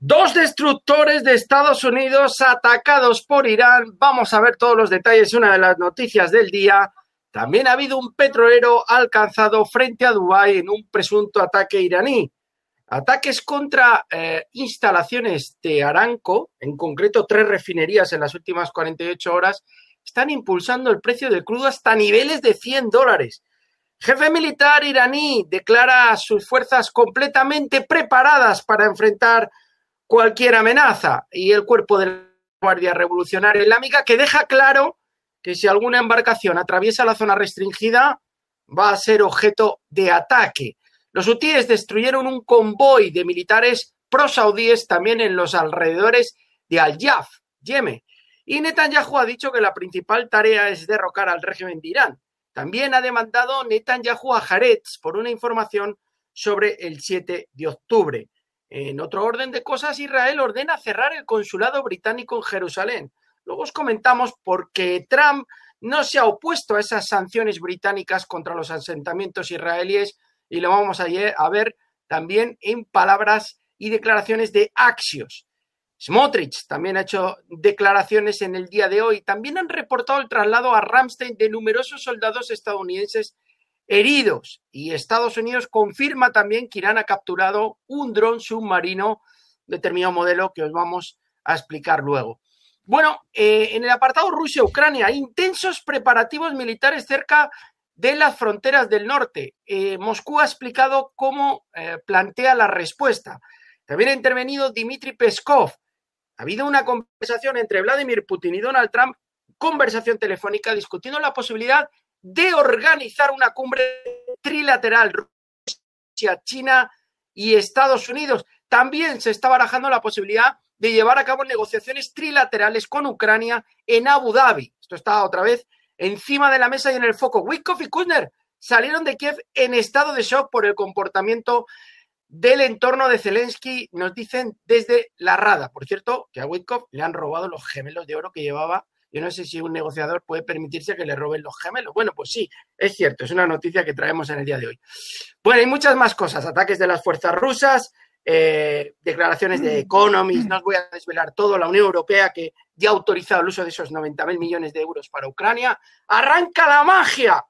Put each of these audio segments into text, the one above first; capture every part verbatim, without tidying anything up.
Dos destructores de Estados Unidos atacados por Irán. Vamos a ver todos los detalles, una de las noticias del día. También ha habido un petrolero alcanzado frente a Dubái en un presunto ataque iraní. Ataques contra eh, instalaciones de Aramco, en concreto tres refinerías en las últimas cuarenta y ocho horas, están impulsando el precio del crudo hasta niveles de cien dólares. Jefe militar iraní declara sus fuerzas completamente preparadas para enfrentar cualquier amenaza, y el cuerpo de la Guardia Revolucionaria Islámica, que deja claro que si alguna embarcación atraviesa la zona restringida va a ser objeto de ataque. Los hutíes destruyeron un convoy de militares prosaudíes también en los alrededores de Al-Yaf, Yemen, y Netanyahu ha dicho que la principal tarea es derrocar al régimen de Irán. También ha demandado Netanyahu a Haaretz por una información sobre el siete de octubre. En otro orden de cosas, Israel ordena cerrar el consulado británico en Jerusalén. Luego os comentamos por qué Trump no se ha opuesto a esas sanciones británicas contra los asentamientos israelíes, y lo vamos a ver también en palabras y declaraciones de Axios. Smotrich también ha hecho declaraciones en el día de hoy. También han reportado el traslado a Ramstein de numerosos soldados estadounidenses heridos, y Estados Unidos confirma también que Irán ha capturado un dron submarino de determinado modelo que os vamos a explicar luego. Bueno, eh, en el apartado Rusia-Ucrania, intensos preparativos militares cerca de las fronteras del norte. Eh, Moscú ha explicado cómo eh, plantea la respuesta. También ha intervenido Dmitry Peskov. Ha habido una conversación entre Vladimir Putin y Donald Trump, conversación telefónica, discutiendo la posibilidad de organizar una cumbre trilateral Rusia, China y Estados Unidos. También se está barajando la posibilidad de llevar a cabo negociaciones trilaterales con Ucrania en Abu Dhabi. Esto está otra vez encima de la mesa y en el foco. Witkoff y Kushner salieron de Kiev en estado de shock por el comportamiento del entorno de Zelensky, nos dicen desde la Rada. Por cierto, que a Witkoff le han robado los gemelos de oro que llevaba. Yo no sé si un negociador puede permitirse que le roben los gemelos. Bueno, pues sí, es cierto, es una noticia que traemos en el día de hoy. Bueno, hay muchas más cosas, ataques de las fuerzas rusas, eh, declaraciones de Economist, no os voy a desvelar todo, la Unión Europea que ya ha autorizado el uso de esos noventa mil millones de euros para Ucrania. ¡Arranca la magia!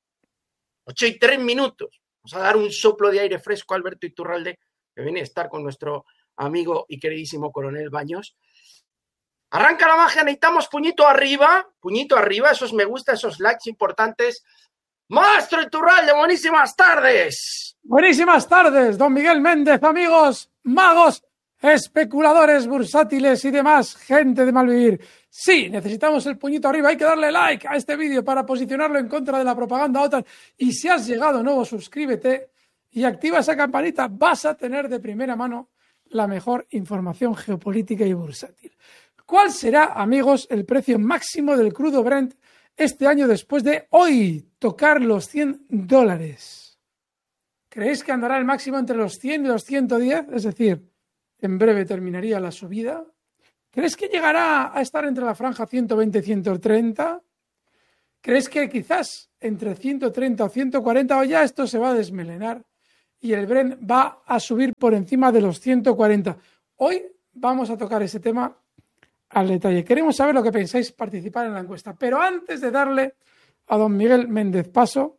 ocho y tres minutos. Vamos a dar un soplo de aire fresco a Alberto Iturralde, que viene a estar con nuestro amigo y queridísimo coronel Baños. Arranca la magia, necesitamos puñito arriba, puñito arriba, esos me gusta, esos likes importantes. Maestro Iturralde, buenísimas tardes. Buenísimas tardes, don Miguel Méndez, amigos, magos, especuladores bursátiles y demás, gente de malvivir. Sí, necesitamos el puñito arriba, hay que darle like a este vídeo para posicionarlo en contra de la propaganda OTAN. Y si has llegado nuevo, suscríbete y activa esa campanita, vas a tener de primera mano la mejor información geopolítica y bursátil. ¿Cuál será, amigos, el precio máximo del crudo Brent este año después de hoy tocar los cien dólares? ¿Creéis que andará el máximo entre los cien y los ciento diez? Es decir, en breve terminaría la subida. ¿Crees que llegará a estar entre la franja ciento veinte y ciento treinta? ¿Crees que quizás entre ciento treinta o ciento cuarenta o ya esto se va a desmelenar y el Brent va a subir por encima de los ciento cuarenta? Hoy vamos a tocar ese tema al detalle. Queremos saber lo que pensáis, participar en la encuesta. Pero antes de darle a don Miguel Méndez paso,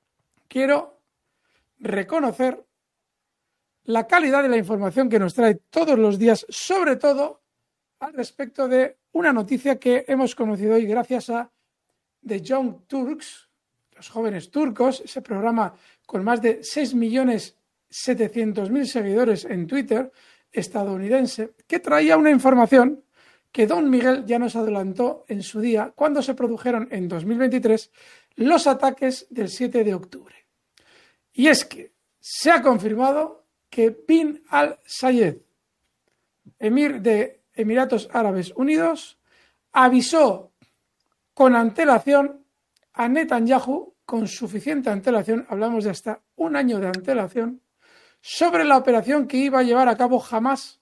quiero reconocer la calidad de la información que nos trae todos los días, sobre todo al respecto de una noticia que hemos conocido hoy gracias a The Young Turks, los jóvenes turcos, ese programa con más de seis millones setecientos mil seguidores en Twitter, estadounidense, que traía una información que don Miguel ya nos adelantó en su día cuando se produjeron en dos mil veintitrés los ataques del siete de octubre. Y es que se ha confirmado que Bin al-Sayed, emir de Emiratos Árabes Unidos, avisó con antelación a Netanyahu, con suficiente antelación, hablamos de hasta un año de antelación, sobre la operación que iba a llevar a cabo Hamás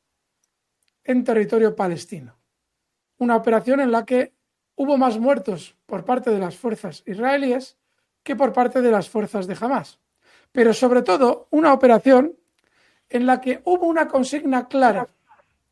en territorio palestino. Una operación en la que hubo más muertos por parte de las fuerzas israelíes que por parte de las fuerzas de Hamás. Pero sobre todo una operación en la que hubo una consigna clara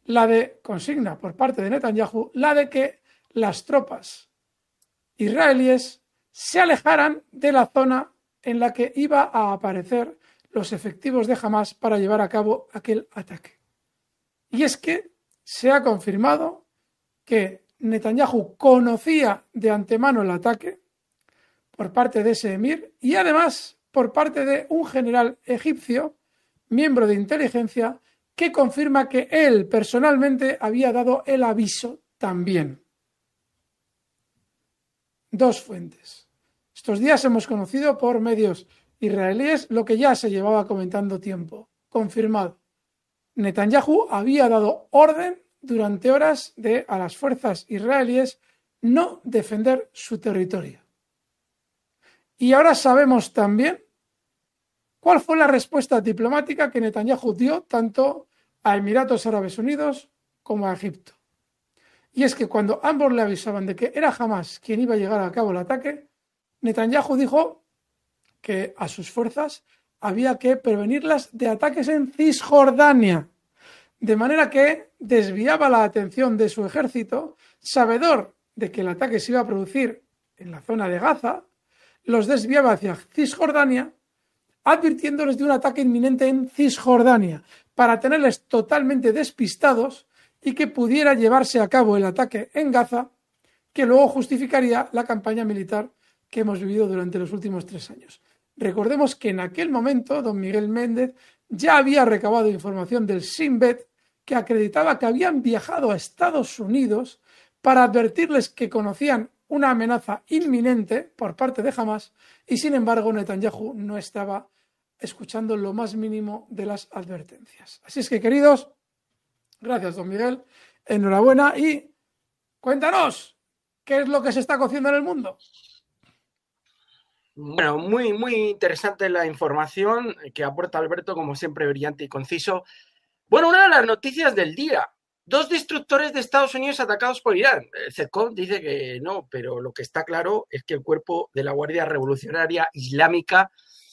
la de, consigna por parte de Netanyahu, la de que las tropas israelíes se alejaran de la zona en la que iba a aparecer los efectivos de Hamás para llevar a cabo aquel ataque. Y es que se ha confirmado que Netanyahu conocía de antemano el ataque por parte de ese emir y además por parte de un general egipcio, miembro de inteligencia, que confirma que él personalmente había dado el aviso también. Dos fuentes. Estos días hemos conocido por medios israelíes lo que ya se llevaba comentando tiempo. Confirmado. Netanyahu había dado orden durante horas de a las fuerzas israelíes no defender su territorio. Y ahora sabemos también cuál fue la respuesta diplomática que Netanyahu dio tanto a Emiratos Árabes Unidos como a Egipto. Y es que cuando ambos le avisaban de que era Hamás quien iba a llevar a cabo el ataque, Netanyahu dijo que a sus fuerzas había que prevenirlas de ataques en Cisjordania, de manera que desviaba la atención de su ejército, sabedor de que el ataque se iba a producir en la zona de Gaza, los desviaba hacia Cisjordania, advirtiéndoles de un ataque inminente en Cisjordania, para tenerles totalmente despistados y que pudiera llevarse a cabo el ataque en Gaza, que luego justificaría la campaña militar que hemos vivido durante los últimos tres años. Recordemos que en aquel momento don Miguel Méndez ya había recabado información del Shin Bet que acreditaba que habían viajado a Estados Unidos para advertirles que conocían una amenaza inminente por parte de Hamás y sin embargo Netanyahu no estaba escuchando lo más mínimo de las advertencias. Así es que, queridos, gracias don Miguel, enhorabuena y cuéntanos qué es lo que se está cociendo en el mundo. Bueno, muy, muy interesante la información que aporta Alberto, como siempre brillante y conciso. Bueno, una de las noticias del día. Dos destructores de Estados Unidos atacados por Irán. El CEDCOM dice que no, pero lo que está claro es que el cuerpo de la Guardia Revolucionaria Islámica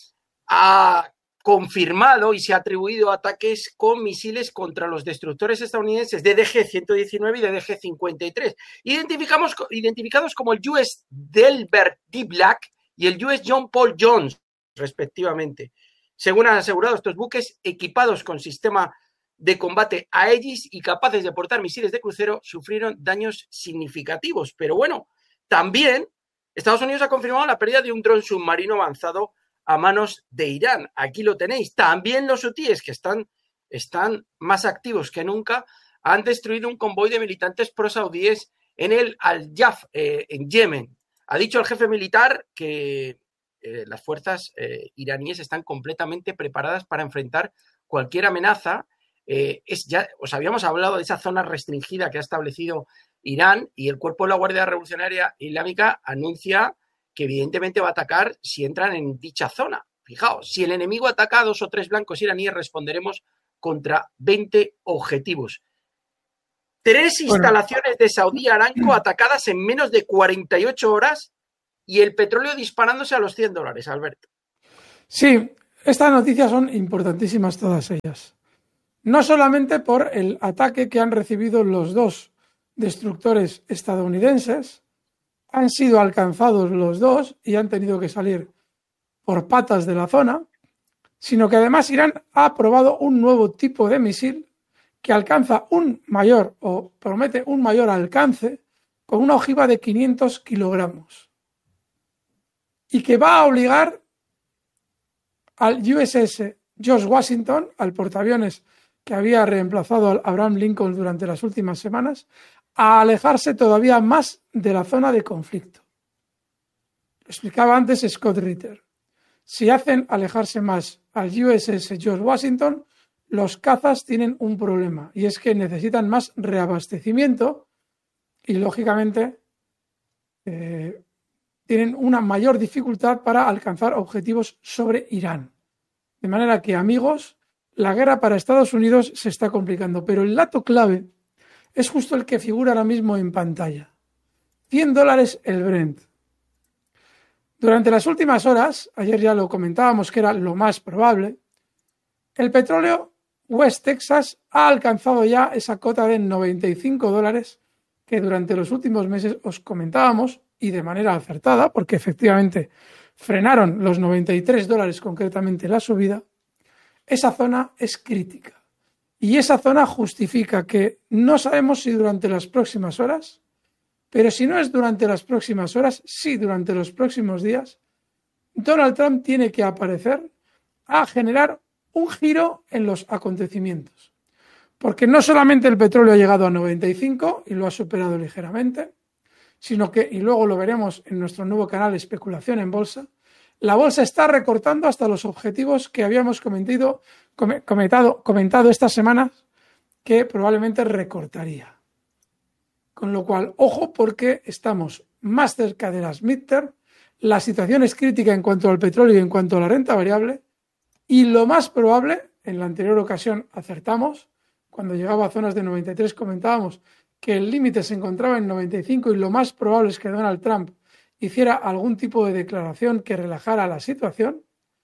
ha confirmado y se ha atribuido ataques con misiles contra los destructores estadounidenses de D G ciento diecinueve y de D G cincuenta y tres, identificamos, identificados como el U S Delbert D. Black y el U S John Paul Jones, respectivamente. Según han asegurado, estos buques, equipados con sistema de combate Aegis y capaces de portar misiles de crucero, sufrieron daños significativos. Pero bueno, también Estados Unidos ha confirmado la pérdida de un dron submarino avanzado a manos de Irán. Aquí lo tenéis. También los hutíes, que están, están más activos que nunca, han destruido un convoy de militantes pro-saudíes en el Al-Jaf, eh, en Yemen. Ha dicho el jefe militar que eh, las fuerzas eh, iraníes están completamente preparadas para enfrentar cualquier amenaza. Eh, es ya, os habíamos hablado de esa zona restringida que ha establecido Irán y el cuerpo de la Guardia Revolucionaria Islámica anuncia que evidentemente va a atacar si entran en dicha zona. Fijaos, si el enemigo ataca a dos o tres blancos iraníes, responderemos contra veinte objetivos. Tres instalaciones bueno. de Saudi Aramco atacadas en menos de cuarenta y ocho horas y el petróleo disparándose a los cien dólares, Alberto. Sí, estas noticias son importantísimas todas ellas. No solamente por el ataque que han recibido los dos destructores estadounidenses, han sido alcanzados los dos y han tenido que salir por patas de la zona, sino que además Irán ha probado un nuevo tipo de misil que alcanza un mayor o promete un mayor alcance con una ojiva de quinientos kilogramos y que va a obligar al U S S George Washington, al portaaviones que había reemplazado a Abraham Lincoln durante las últimas semanas, a alejarse todavía más de la zona de conflicto. Lo explicaba antes Scott Ritter. Si hacen alejarse más al U S S George Washington, los cazas tienen un problema, y es que necesitan más reabastecimiento y, lógicamente, eh, tienen una mayor dificultad para alcanzar objetivos sobre Irán. De manera que, amigos, la guerra para Estados Unidos se está complicando, pero el dato clave es justo el que figura ahora mismo en pantalla. cien dólares el Brent. Durante las últimas horas, ayer ya lo comentábamos que era lo más probable, el petróleo West Texas ha alcanzado ya esa cota de noventa y cinco dólares que durante los últimos meses os comentábamos, y de manera acertada, porque efectivamente frenaron los noventa y tres dólares concretamente la subida. Esa zona es crítica. Y esa zona justifica que no sabemos si durante las próximas horas, pero si no es durante las próximas horas, sí durante los próximos días, Donald Trump tiene que aparecer a generar un giro en los acontecimientos. Porque no solamente el petróleo ha llegado a noventa y cinco y lo ha superado ligeramente, sino que, y luego lo veremos en nuestro nuevo canal Especulación en Bolsa, la bolsa está recortando hasta los objetivos que habíamos comentado, comentado, comentado estas semanas que probablemente recortaría. Con lo cual, ojo, porque estamos más cerca de las midterm, la situación es crítica en cuanto al petróleo y en cuanto a la renta variable, y lo más probable, en la anterior ocasión acertamos, cuando llegaba a zonas de noventa y tres comentábamos que el límite se encontraba en noventa y cinco y lo más probable es que Donald Trump hiciera algún tipo de declaración que relajara la situación.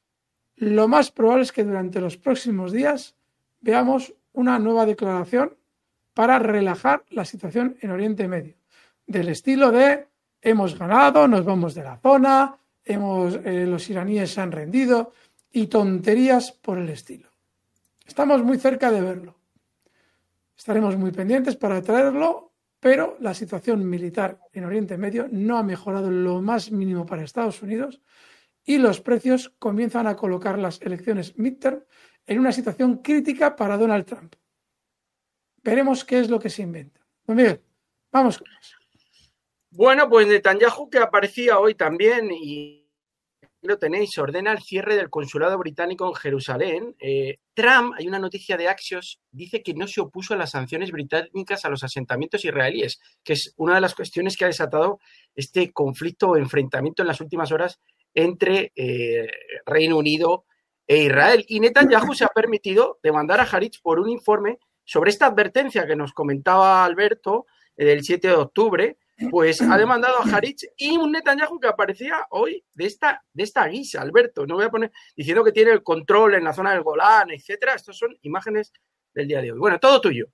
Lo más probable es que durante los próximos días veamos una nueva declaración para relajar la situación en Oriente Medio, del estilo de hemos ganado, nos vamos de la zona, hemos, eh, los iraníes se han rendido y tonterías por el estilo. Estamos muy cerca de verlo. Estaremos muy pendientes para traerlo, pero la situación militar en Oriente Medio no ha mejorado lo más mínimo para Estados Unidos y los precios comienzan a colocar las elecciones midterm en una situación crítica para Donald Trump. Veremos qué es lo que se inventa. Don Miguel, vamos con eso. Bueno, pues Netanyahu, que aparecía hoy también, y lo tenéis, ordena el cierre del consulado británico en Jerusalén. Eh, Trump, hay una noticia de Axios, dice que no se opuso a las sanciones británicas a los asentamientos israelíes, que es una de las cuestiones que ha desatado este conflicto o enfrentamiento en las últimas horas entre eh, Reino Unido e Israel. Y Netanyahu se ha permitido demandar a Haaretz por un informe sobre esta advertencia que nos comentaba Alberto eh, del siete de octubre. Pues ha demandado a Haaretz y un Netanyahu que aparecía hoy de esta, de esta guisa, Alberto. No voy a poner diciendo que tiene el control en la zona del Golán, etcétera. Estas son imágenes del día de hoy. Bueno, todo tuyo.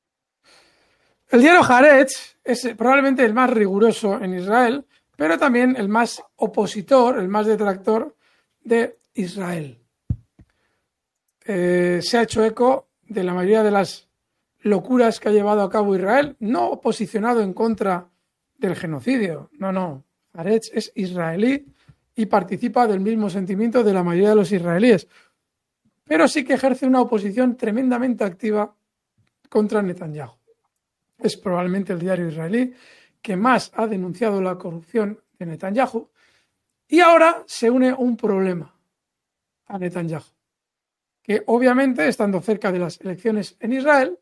El diario Haaretz es probablemente el más riguroso en Israel, pero también el más opositor, el más detractor de Israel. Eh, se ha hecho eco de la mayoría de las locuras que ha llevado a cabo Israel, no posicionado en contra del genocidio. No, no. Haaretz es israelí y participa del mismo sentimiento de la mayoría de los israelíes. Pero sí que ejerce una oposición tremendamente activa contra Netanyahu. Es probablemente el diario israelí que más ha denunciado la corrupción de Netanyahu. Y ahora se une un problema a Netanyahu, que obviamente, estando cerca de las elecciones en Israel,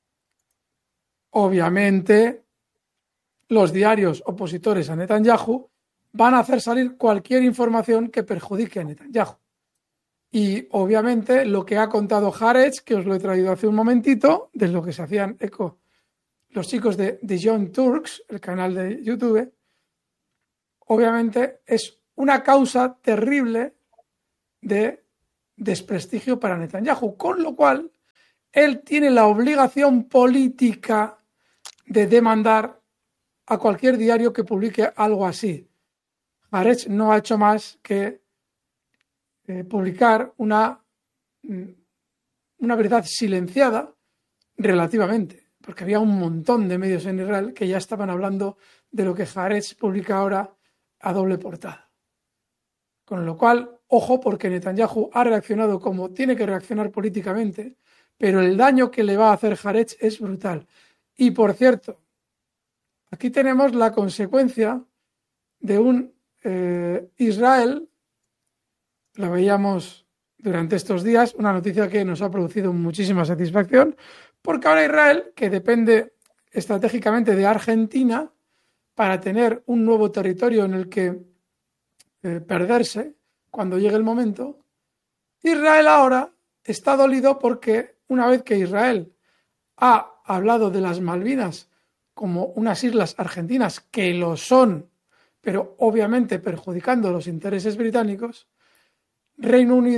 obviamente los diarios opositores a Netanyahu van a hacer salir cualquier información que perjudique a Netanyahu. Y obviamente lo que ha contado Haaretz, que os lo he traído hace un momentito, de lo que se hacían eco los chicos de The Young Turks, el canal de YouTube, obviamente es una causa terrible de desprestigio para Netanyahu, con lo cual él tiene la obligación política de demandar a cualquier diario que publique algo así. Haaretz no ha hecho más que eh, publicar una, una verdad silenciada relativamente, porque había un montón de medios en Israel que ya estaban hablando de lo que Haaretz publica ahora a doble portada. Con lo cual, ojo, porque Netanyahu ha reaccionado como tiene que reaccionar políticamente, pero el daño que le va a hacer Haaretz es brutal. Y por cierto, aquí tenemos la consecuencia de un eh, Israel, lo veíamos durante estos días, una noticia que nos ha producido muchísima satisfacción, porque ahora Israel, que depende estratégicamente de Argentina, para tener un nuevo territorio en el que eh, perderse cuando llegue el momento, Israel ahora está dolido porque una vez que Israel ha hablado de las Malvinas como unas islas argentinas, que lo son, pero obviamente perjudicando los intereses británicos, Reino Unido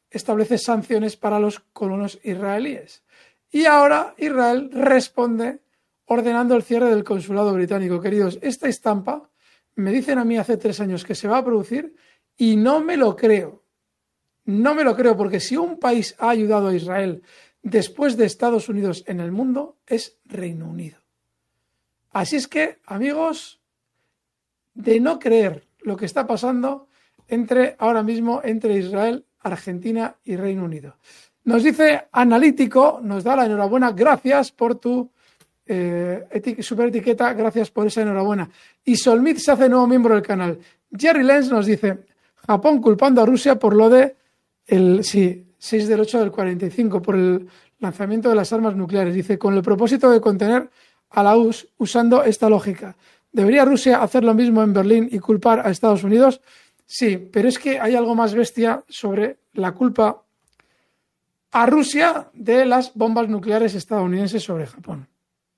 establece sanciones para los colonos israelíes. Y ahora Israel responde ordenando el cierre del consulado británico. Queridos, esta estampa me dicen a mí hace tres años que se va a producir y no me lo creo. No me lo creo, porque si un país ha ayudado a Israel después de Estados Unidos en el mundo, es Reino Unido. Así es que, amigos, de no creer lo que está pasando entre ahora mismo entre Israel, Argentina y Reino Unido. Nos dice Analítico, nos da la enhorabuena, gracias por tu eh, eti- super etiqueta, gracias por esa enhorabuena. Y Solmit se hace nuevo miembro del canal. Jerry Lenz nos dice, Japón culpando a Rusia por lo de el sí, seis del ocho del cuarenta y cinco, por el lanzamiento de las armas nucleares. Dice, con el propósito de contener a la U R S S usando esta lógica. ¿Debería Rusia hacer lo mismo en Berlín y culpar a Estados Unidos? Sí, pero es que hay algo más bestia sobre la culpa a Rusia de las bombas nucleares estadounidenses sobre Japón.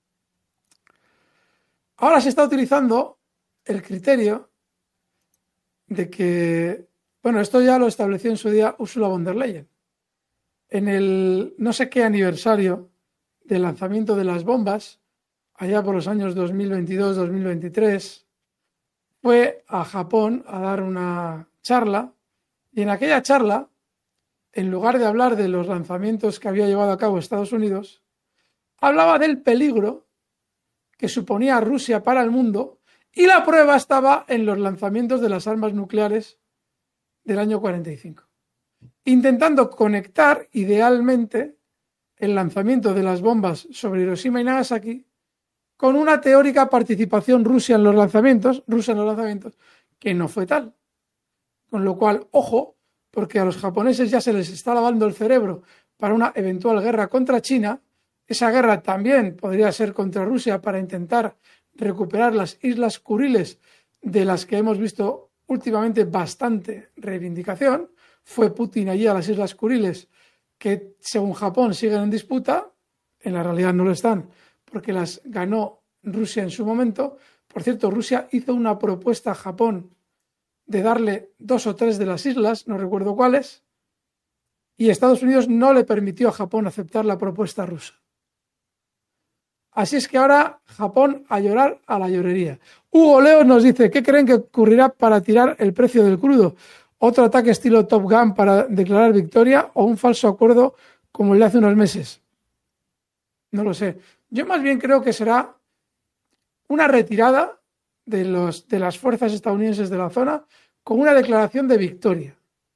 Ahora se está utilizando el criterio de que, bueno, esto ya lo estableció en su día Ursula von der Leyen. En el no sé qué aniversario del lanzamiento de las bombas, allá por los años dos mil veintidós dos mil veintitrés, fue a Japón a dar una charla y en aquella charla, en lugar de hablar de los lanzamientos que había llevado a cabo Estados Unidos, hablaba del peligro que suponía Rusia para el mundo y la prueba estaba en los lanzamientos de las armas nucleares del año cuarenta y cinco, intentando conectar idealmente el lanzamiento de las bombas sobre Hiroshima y Nagasaki con una teórica participación Rusia en los lanzamientos, Rusia en los lanzamientos, que no fue tal. Con lo cual, ojo, porque a los japoneses ya se les está lavando el cerebro para una eventual guerra contra China. Esa guerra también podría ser contra Rusia para intentar recuperar las Islas Kuriles, de las que hemos visto últimamente bastante reivindicación. Fue Putin allí a las Islas Kuriles, que según Japón siguen en disputa, en la realidad no lo están, porque las ganó Rusia en su momento. Por cierto, Rusia hizo una propuesta a Japón de darle dos o tres de las islas, no recuerdo cuáles, y Estados Unidos no le permitió a Japón aceptar la propuesta rusa. Así es que ahora Japón a llorar a la llorería. Hugo Leo nos dice, ¿qué creen que ocurrirá para tirar el precio del crudo? ¿Otro ataque estilo Top Gun para declarar victoria o un falso acuerdo como el de hace unos meses? No lo sé. Yo más bien creo que será una retirada de, los, de las fuerzas estadounidenses de la zona con una declaración de victoria.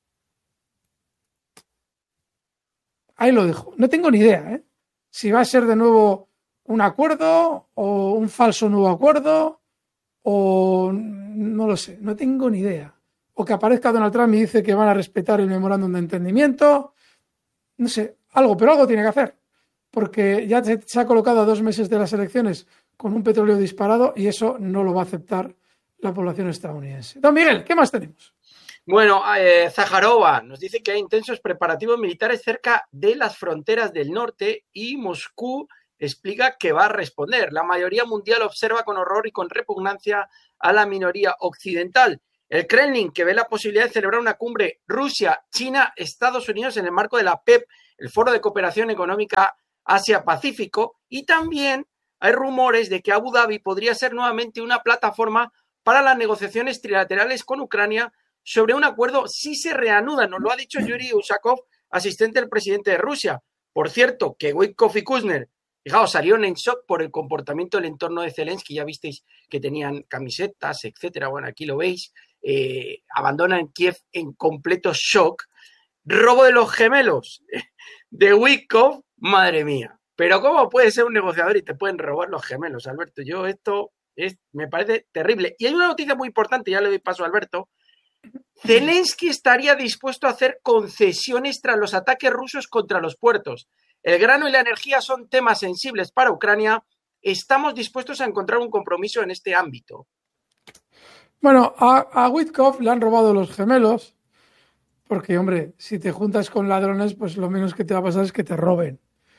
Ahí lo dejo. No tengo ni idea, ¿eh? Si va a ser de nuevo un acuerdo o un falso nuevo acuerdo o no lo sé. No tengo ni idea. O que aparezca Donald Trump y dice que van a respetar el memorándum de entendimiento. No sé, algo, pero algo tiene que hacer. Porque ya se ha colocado a dos meses de las elecciones con un petróleo disparado y eso no lo va a aceptar la población estadounidense. Don Miguel, ¿qué más tenemos? Bueno, eh, Zaharova nos dice que hay intensos preparativos militares cerca de las fronteras del norte y Moscú explica que va a responder. La mayoría mundial observa con horror y con repugnancia a la minoría occidental. El Kremlin, que ve la posibilidad de celebrar una cumbre Rusia, China, Estados Unidos en el marco de la P E P, el Foro de Cooperación Económica Asia-Pacífico, y también hay rumores de que Abu Dhabi podría ser nuevamente una plataforma para las negociaciones trilaterales con Ucrania sobre un acuerdo si se reanuda. Nos lo ha dicho Yuri Ushakov, asistente del presidente de Rusia. Por cierto, que Witkoff y Kushner, fijaos, salieron en shock por el comportamiento del entorno de Zelensky. Ya visteis que tenían camisetas, etcétera. Bueno, aquí lo veis. Eh, abandonan Kiev en completo shock. Robo de los gemelos de Witkoff, madre mía. Pero ¿cómo puedes ser un negociador y te pueden robar los gemelos, Alberto? Yo esto es, me parece terrible. Y hay una noticia muy importante, ya le doy paso a Alberto. Zelensky estaría dispuesto a hacer concesiones tras los ataques rusos contra los puertos. El grano y la energía son temas sensibles para Ucrania. Estamos dispuestos a encontrar un compromiso en este ámbito. Bueno, a, a Witkoff le han robado los gemelos, porque, hombre, si te juntas con ladrones, pues lo menos que te va a pasar es que te roben.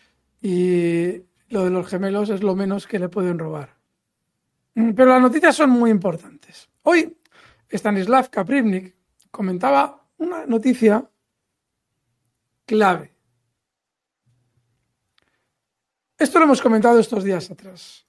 Y lo de los gemelos es lo menos que le pueden robar. Pero las noticias son muy importantes. Hoy, Stanislav Kaprivnik comentaba una noticia clave. Esto lo hemos comentado estos días atrás.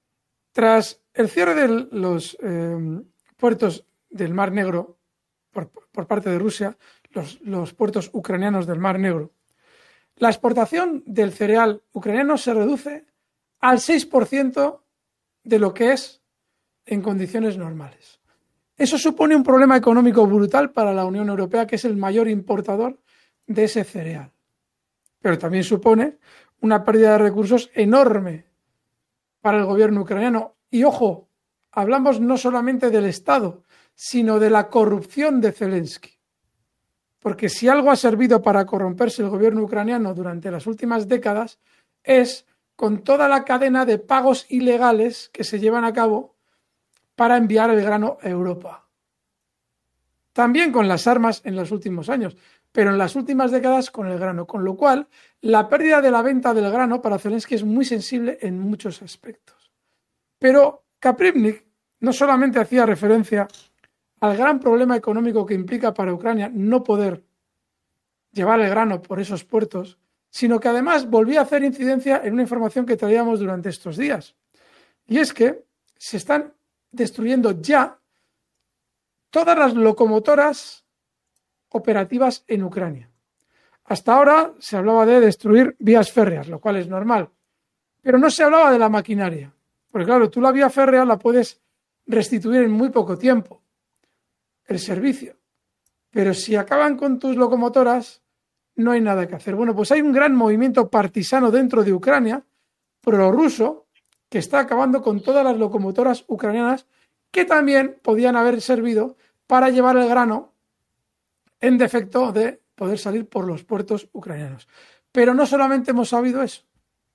Tras el cierre de los eh, puertos del Mar Negro por, por parte de Rusia, los, los puertos ucranianos del Mar Negro, la exportación del cereal ucraniano se reduce al seis por ciento de lo que es en condiciones normales. Eso supone un problema económico brutal para la Unión Europea, que es el mayor importador de ese cereal. Pero también supone una pérdida de recursos enorme para el gobierno ucraniano. Y ojo, hablamos no solamente del Estado, sino de la corrupción de Zelensky. Porque si algo ha servido para corromperse el gobierno ucraniano durante las últimas décadas es con toda la cadena de pagos ilegales que se llevan a cabo para enviar el grano a Europa. También con las armas en los últimos años, pero en las últimas décadas con el grano. Con lo cual, la pérdida de la venta del grano para Zelensky es muy sensible en muchos aspectos. Pero Kaprivnik no solamente hacía referencia al gran problema económico que implica para Ucrania no poder llevar el grano por esos puertos, sino que además volvía a hacer incidencia en una información que traíamos durante estos días. Y es que se están destruyendo ya todas las locomotoras operativas en Ucrania. Hasta ahora se hablaba de destruir vías férreas, lo cual es normal, pero no se hablaba de la maquinaria. Porque claro, tú la vía férrea la puedes restituir en muy poco tiempo, el servicio. Pero si acaban con tus locomotoras, no hay nada que hacer. Bueno, pues hay un gran movimiento partisano dentro de Ucrania, prorruso, que está acabando con todas las locomotoras ucranianas que también podían haber servido para llevar el grano en defecto de poder salir por los puertos ucranianos. Pero no solamente hemos sabido eso.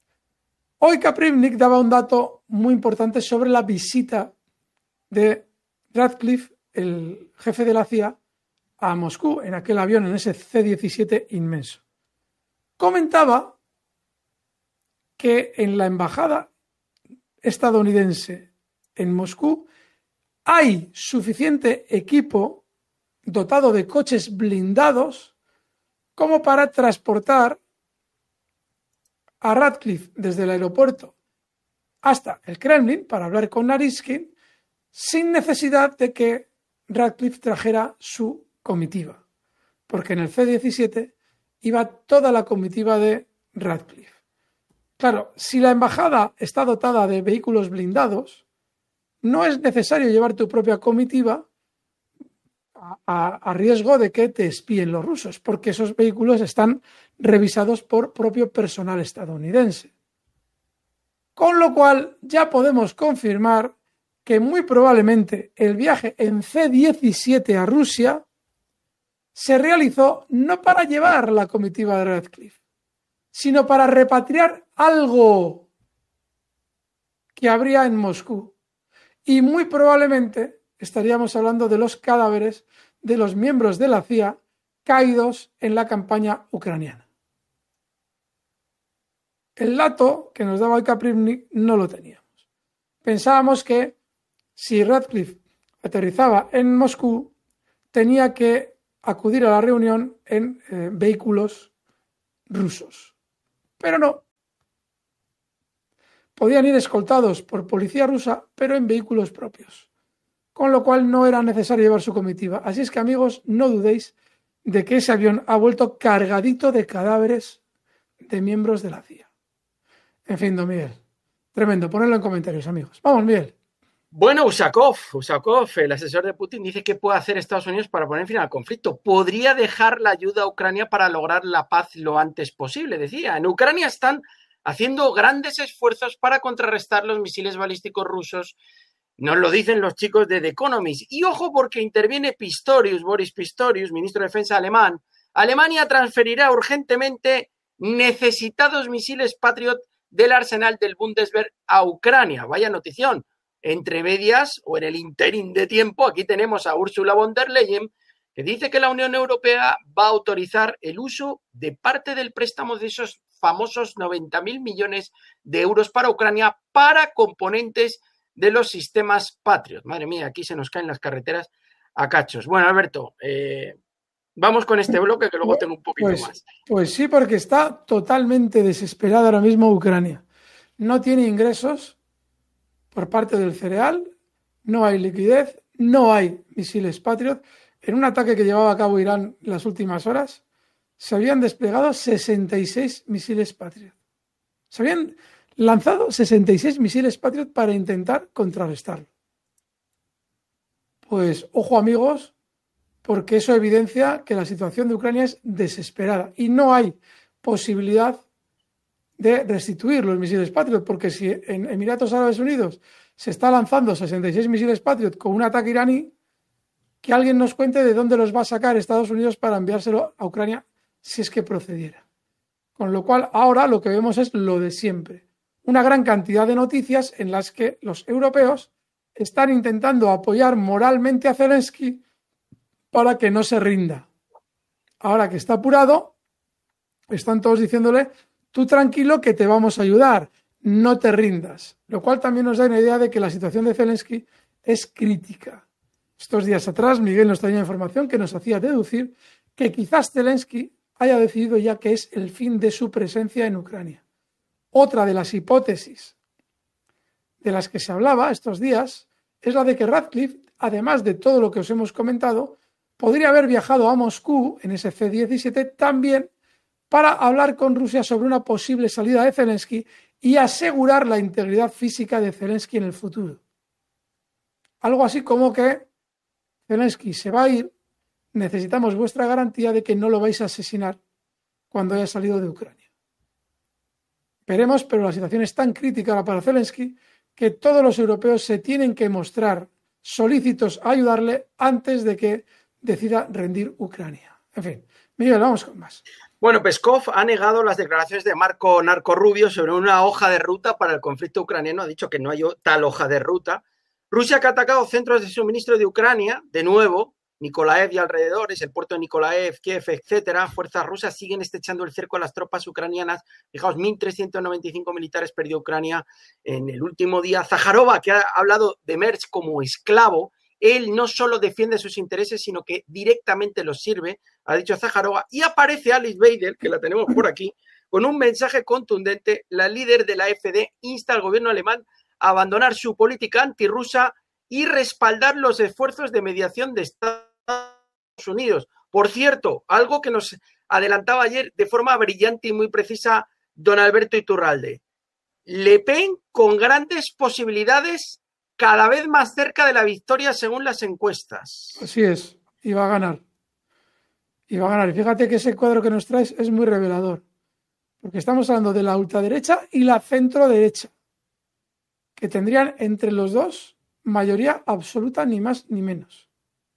Hoy Kaprivnik daba un dato muy importante sobre la visita de Ratcliffe, el jefe de la C I A, a Moscú en aquel avión, en ese ce diecisiete inmenso. Comentaba que en la embajada estadounidense en Moscú hay suficiente equipo dotado de coches blindados como para transportar a Ratcliffe desde el aeropuerto hasta el Kremlin para hablar con Naryshkin sin necesidad de que Ratcliffe trajera su comitiva, porque en el ce diecisiete iba toda la comitiva de Ratcliffe. Claro, si la embajada está dotada de vehículos blindados, no es necesario llevar tu propia comitiva a, a, a riesgo de que te espíen los rusos, porque esos vehículos están revisados por propio personal estadounidense. Con lo cual ya podemos confirmar que muy probablemente el viaje en ce diecisiete a Rusia se realizó no para llevar la comitiva de Ratcliffe, sino para repatriar algo que habría en Moscú. Y muy probablemente estaríamos hablando de los cadáveres de los miembros de la C I A caídos en la campaña ucraniana. El dato que nos daba el Kaprivnik no lo teníamos. Pensábamos que si Ratcliffe aterrizaba en Moscú, tenía que acudir a la reunión en eh, vehículos rusos. Pero no. Podían ir escoltados por policía rusa, pero en vehículos propios. Con lo cual no era necesario llevar su comitiva. Así es que, amigos, no dudéis de que ese avión ha vuelto cargadito de cadáveres de miembros de la C I A. En fin, don Miguel. Tremendo. Ponedlo en comentarios, amigos. Vamos, Miguel. Bueno, Usakov, Usakov, el asesor de Putin, dice que puede hacer Estados Unidos para poner fin al conflicto. Podría dejar la ayuda a Ucrania para lograr la paz lo antes posible, decía. En Ucrania están haciendo grandes esfuerzos para contrarrestar los misiles balísticos rusos. Nos lo dicen los chicos de The Economist. Y ojo, porque interviene Pistorius, Boris Pistorius, ministro de Defensa alemán. Alemania transferirá urgentemente necesitados misiles Patriot del arsenal del Bundeswehr a Ucrania. Vaya notición. Entre medias o en el interín de tiempo, aquí tenemos a Ursula von der Leyen, que dice que la Unión Europea va a autorizar el uso de parte del préstamo de esos famosos noventa mil millones de euros para Ucrania para componentes de los sistemas Patriot. Madre mía, aquí se nos caen las carreteras a cachos. Bueno, Alberto, eh, Vamos con este bloque que luego tengo un poquito pues, más. Pues sí, porque está totalmente desesperada ahora mismo Ucrania. No tiene ingresos por parte del cereal, no hay liquidez, no hay misiles Patriot. En un ataque que llevaba a cabo Irán las últimas horas, se habían desplegado sesenta y seis misiles Patriot. Se habían lanzado sesenta y seis misiles Patriot para intentar contrarrestarlo. Pues ojo amigos, porque eso evidencia que la situación de Ucrania es desesperada y no hay posibilidad de restituir los misiles Patriot, porque si en Emiratos Árabes Unidos se está lanzando sesenta y seis misiles Patriot con un ataque iraní, que alguien nos cuente de dónde los va a sacar Estados Unidos para enviárselo a Ucrania si es que procediera. Con lo cual ahora lo que vemos es lo de siempre. Una gran cantidad de noticias en las que los europeos están intentando apoyar moralmente a Zelensky para que no se rinda. Ahora que está apurado, están todos diciéndole, tú tranquilo que te vamos a ayudar, no te rindas. Lo cual también nos da una idea de que la situación de Zelensky es crítica. Estos días atrás Miguel nos traía información que nos hacía deducir que quizás Zelensky haya decidido ya que es el fin de su presencia en Ucrania. Otra de las hipótesis de las que se hablaba estos días es la de que Ratcliffe, además de todo lo que os hemos comentado, podría haber viajado a Moscú en ese C diecisiete también para hablar con Rusia sobre una posible salida de Zelensky y asegurar la integridad física de Zelensky en el futuro. Algo así como que Zelensky se va a ir, necesitamos vuestra garantía de que no lo vais a asesinar cuando haya salido de Ucrania. Veremos, pero la situación es tan crítica para Zelensky que todos los europeos se tienen que mostrar solícitos a ayudarle antes de que decida rendir Ucrania. En fin, Miguel, vamos con más. Bueno, Peskov ha negado las declaraciones de Marco Narco Rubio sobre una hoja de ruta para el conflicto ucraniano. Ha dicho que no hay tal hoja de ruta. Rusia que ha atacado centros de suministro de Ucrania, de nuevo, Nikolaev y alrededores, el puerto de Nikolaev, Kiev, etcétera. Fuerzas rusas siguen estrechando el cerco a las tropas ucranianas. Fijaos, mil trescientos noventa y cinco militares perdió Ucrania en el último día. Zaharova, que ha hablado de Merz como esclavo, él no solo defiende sus intereses, sino que directamente los sirve, ha dicho Zaharova. Y aparece Alice Weidel, que la tenemos por aquí, con un mensaje contundente. La líder de la A F D insta al gobierno alemán a abandonar su política antirrusa y respaldar los esfuerzos de mediación de Estados Unidos. Por cierto, algo que nos adelantaba ayer de forma brillante y muy precisa don Alberto Iturralde. Le Pen con grandes posibilidades cada vez más cerca de la victoria según las encuestas. Así es, y va a ganar. Y va a ganar. Y fíjate que ese cuadro que nos traes es muy revelador, porque estamos hablando de la ultraderecha y la centroderecha, que tendrían entre los dos mayoría absoluta, ni más ni menos.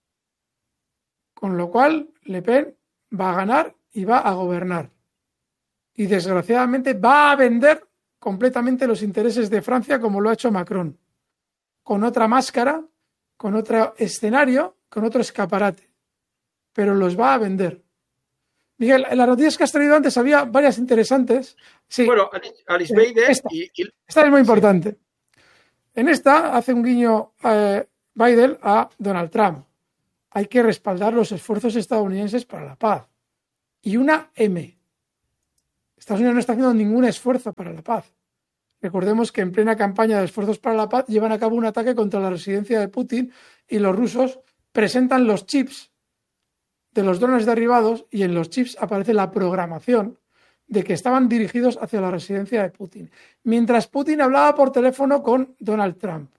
Con lo cual, Le Pen va a ganar y va a gobernar. Y desgraciadamente va a vender completamente los intereses de Francia como lo ha hecho Macron. Con otra máscara, con otro escenario, con otro escaparate. Pero los va a vender. Miguel, en las noticias que has traído antes había varias interesantes. Sí, bueno, Alice Weidel. Esta, y, y... esta es muy importante. Sí. En esta hace un guiño eh, Biden a Donald Trump. Hay que respaldar los esfuerzos estadounidenses para la paz. Y una M. Estados Unidos no está haciendo ningún esfuerzo para la paz. Recordemos que en plena campaña de esfuerzos para la paz llevan a cabo un ataque contra la residencia de Putin y los rusos presentan los chips de los drones derribados y en los chips aparece la programación de que estaban dirigidos hacia la residencia de Putin, mientras Putin hablaba por teléfono con Donald Trump.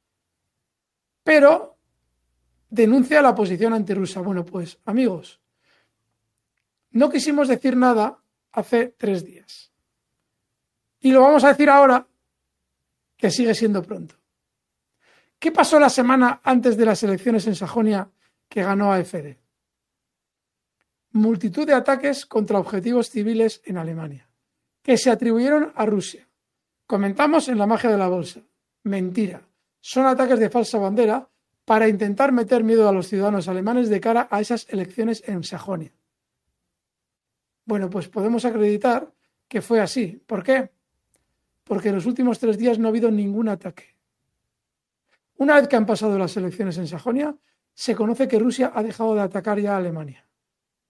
Pero denuncia la posición antirrusa. Bueno, pues, amigos, no quisimos decir nada hace tres días. Y lo vamos a decir ahora, que sigue siendo pronto. ¿Qué pasó la semana antes de las elecciones en Sajonia que ganó A F D? Multitud de ataques contra objetivos civiles en Alemania, que se atribuyeron a Rusia. Comentamos en La magia de la bolsa. Mentira. Son ataques de falsa bandera para intentar meter miedo a los ciudadanos alemanes de cara a esas elecciones en Sajonia. Bueno, pues podemos acreditar que fue así. ¿Por qué? Porque en los últimos tres días no ha habido ningún ataque. Una vez que han pasado las elecciones en Sajonia, se conoce que Rusia ha dejado de atacar ya a Alemania.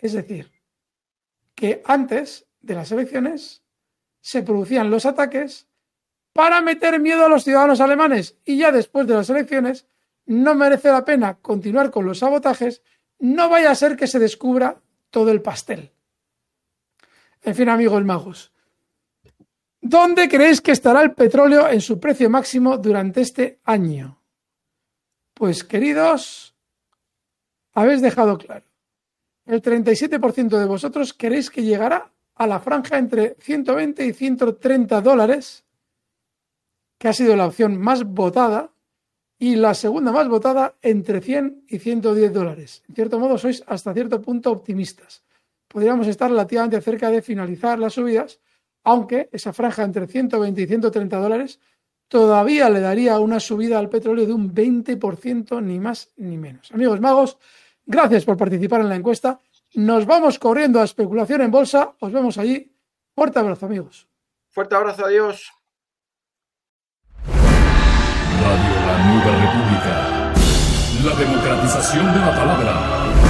Es decir, que antes de las elecciones se producían los ataques para meter miedo a los ciudadanos alemanes y ya después de las elecciones no merece la pena continuar con los sabotajes, no vaya a ser que se descubra todo el pastel. En fin, amigos magos, ¿dónde creéis que estará el petróleo en su precio máximo durante este año? Pues, queridos, habéis dejado claro. El treinta y siete por ciento de vosotros queréis que llegará a la franja entre ciento veinte y ciento treinta dólares, que ha sido la opción más votada, y la segunda más votada entre cien y ciento diez dólares. En cierto modo, sois hasta cierto punto optimistas. Podríamos estar relativamente cerca de finalizar las subidas, aunque esa franja entre ciento veinte y ciento treinta dólares todavía le daría una subida al petróleo de un veinte por ciento, ni más ni menos. Amigos magos, gracias por participar en la encuesta. Nos vamos corriendo a especulación en bolsa. Os vemos allí. Fuerte abrazo, amigos. Fuerte abrazo, adiós. Radio La Nueva República. La democratización de la palabra.